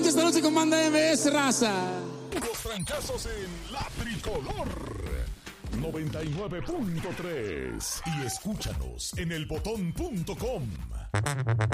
noche, esta noche con Banda MBS, raza. Los trancazos en La Tricolor 99.3 y escúchanos en elbotón.com.